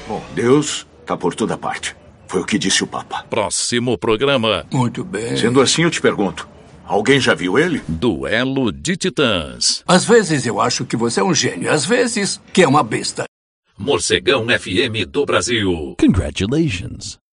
Bom, Deus está por toda parte. Foi o que disse o Papa. Próximo programa. Muito bem. Sendo assim, eu te pergunto. Alguém já viu ele? Duelo de Titãs. Às vezes eu acho que você é um gênio. Às vezes que é uma besta. Morcegão FM do Brasil. Congratulations.